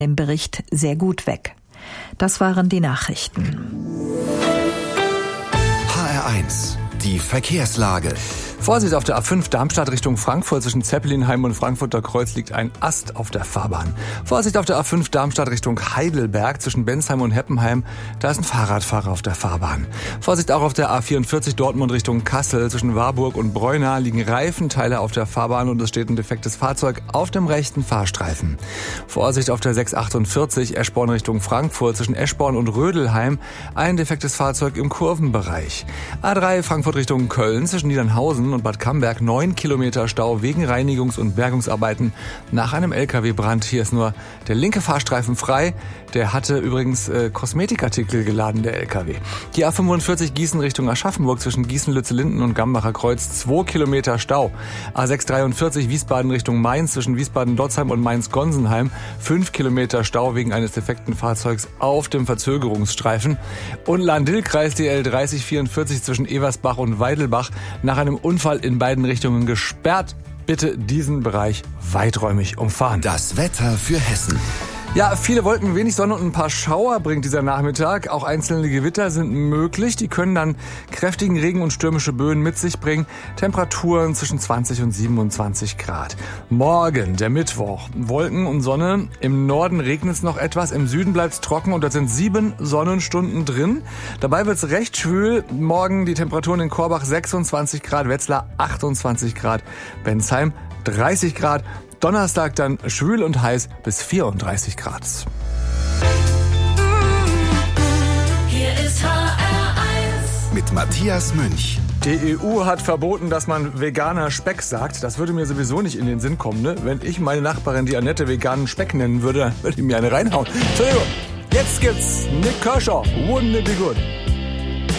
im Bericht sehr gut weg. Das waren die Nachrichten. HR1, die Verkehrslage. Vorsicht auf der A5 Darmstadt Richtung Frankfurt. Zwischen Zeppelinheim und Frankfurter Kreuz liegt ein Ast auf der Fahrbahn. Vorsicht auf der A5 Darmstadt Richtung Heidelberg. Zwischen Bensheim und Heppenheim. Da ist ein Fahrradfahrer auf der Fahrbahn. Vorsicht auch auf der A44 Dortmund Richtung Kassel. Zwischen Warburg und Breuna liegen Reifenteile auf der Fahrbahn und es steht ein defektes Fahrzeug auf dem rechten Fahrstreifen. Vorsicht auf der 648 Eschborn Richtung Frankfurt. Zwischen Eschborn und Rödelheim ein defektes Fahrzeug im Kurvenbereich. A3 Frankfurt Richtung Köln. Zwischen Niedernhausen und Bad Camberg 9 Kilometer Stau wegen Reinigungs- und Bergungsarbeiten nach einem LKW-Brand. Hier ist nur der linke Fahrstreifen frei. Der hatte übrigens Kosmetikartikel geladen, der LKW. Die A45 Gießen Richtung Aschaffenburg zwischen Gießen-Lützellinden und Gambacher Kreuz 2 Kilometer Stau. A643 Wiesbaden Richtung Mainz zwischen Wiesbaden-Dotzheim und Mainz-Gonsenheim 5 Kilometer Stau wegen eines defekten Fahrzeugs auf dem Verzögerungsstreifen. Und Lahn-Dill-Kreis die L3044 zwischen Eversbach und Weidelbach nach einem Unfall in beiden Richtungen gesperrt. Bitte diesen Bereich weiträumig umfahren. Das Wetter für Hessen. Ja, viele Wolken, wenig Sonne und ein paar Schauer bringt dieser Nachmittag. Auch einzelne Gewitter sind möglich. Die können dann kräftigen Regen und stürmische Böen mit sich bringen. Temperaturen zwischen 20 und 27 Grad. Morgen, der Mittwoch. Wolken und Sonne. Im Norden regnet es noch etwas. Im Süden bleibt es trocken und da sind 7 Sonnenstunden drin. Dabei wird es recht schwül. Morgen die Temperaturen in Korbach 26 Grad, Wetzlar 28 Grad, Bensheim 30 Grad. Donnerstag dann schwül und heiß bis 34 Grad. Hier ist HR1 mit Matthias Münch. Die EU hat verboten, dass man veganer Speck sagt. Das würde mir sowieso nicht in den Sinn kommen, ne? Wenn ich meine Nachbarin, die Annette, veganen Speck nennen würde, dann würde ich mir eine reinhauen. Entschuldigung, jetzt gibt's Nick Kershaw. Wouldn't it be good?